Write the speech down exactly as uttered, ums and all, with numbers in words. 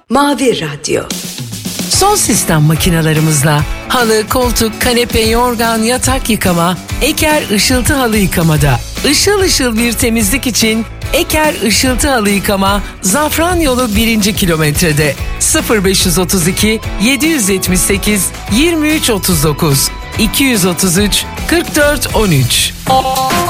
Mavi Radyo. Son sistem makinalarımızla halı, koltuk, kanepe, yorgan, yatak yıkama, Eker ışıltı halı yıkamada. Işıl ışıl bir temizlik için Eker ışıltı halı yıkama Zafran Yolu birinci kilometrede sıfır beş otuz iki yedi yetmiş sekiz yirmi üç otuz dokuz iki otuz üç kırk dört on üç.